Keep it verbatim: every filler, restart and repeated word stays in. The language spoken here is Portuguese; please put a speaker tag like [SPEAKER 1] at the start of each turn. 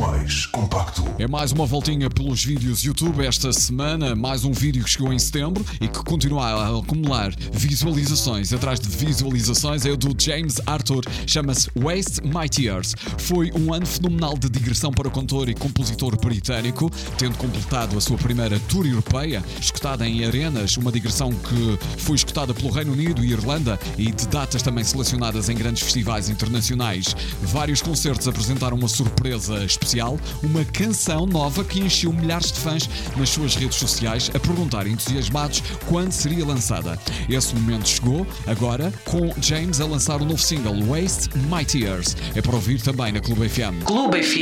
[SPEAKER 1] mais compacto.
[SPEAKER 2] É mais uma voltinha pelos vídeos YouTube esta semana, mais um vídeo que chegou em setembro e que continua a acumular visualizações atrás de visualizações, é o do James Arthur, chama-se Waste My Tears. Foi um ano fenomenal de digressão para o cantor e compositor britânico, tendo completado a sua primeira tour europeia, escutada em arenas, uma digressão que foi escutada pelo Reino Unido e Irlanda e de datas também selecionadas em grandes festivais internacionais. Vários concertos apresentaram uma surpresa especial, uma canção nova que encheu milhares de fãs nas suas redes sociais a perguntar entusiasmados quando seria lançada. Esse momento chegou agora com James a lançar o novo single Waste My Tears. É para ouvir também na Clube F M.
[SPEAKER 3] Clube F M.